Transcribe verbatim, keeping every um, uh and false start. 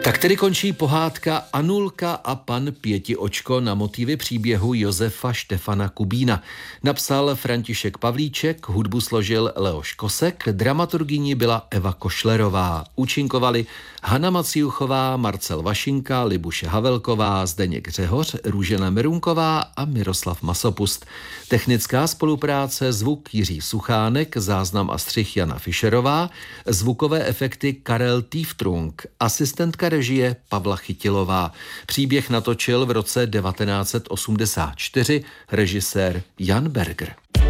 Tak tedy končí pohádka Anulka a pan Pětiočko na motivy příběhu Josefa Štefana Kubína. Napsal František Pavlíček, hudbu složil Leoš Kosek, dramaturgyní byla Eva Košlerová. Účinkovali Hana Maciuchová, Marcel Vašinka, Libuše Havelková, Zdeněk Řehoř, Růžena Merunková a Miroslav Masopust. Technická spolupráce, zvuk Jiří Suchánek, záznam a střih Jana Fischerová, zvukové efekty Karel Týftrung, asistentka režie Pavla Chytilová. Příběh natočil v roce devatenáct set osmdesát čtyři režisér Jan Berger.